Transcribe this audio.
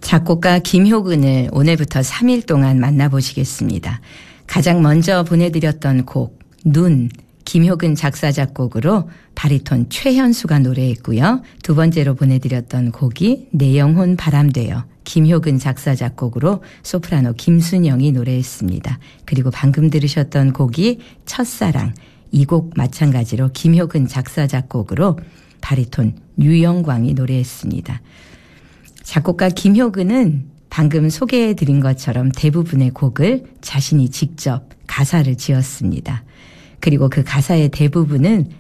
작곡가 김효근을 오늘부터 3일 동안 만나보시겠습니다. 가장 먼저 보내드렸던 곡 눈, 김효근 작사 작곡으로 바리톤 최현수가 노래했고요. 두 번째로 보내드렸던 곡이 내 영혼 바람되어 김효근 작사 작곡으로 소프라노 김순영이 노래했습니다. 그리고 방금 들으셨던 곡이 첫사랑, 이 곡 마찬가지로 김효근 작사 작곡으로 바리톤 유영광이 노래했습니다. 작곡가 김효근은 방금 소개해드린 것처럼 대부분의 곡을 자신이 직접 가사를 지었습니다. 그리고 그 가사의 대부분은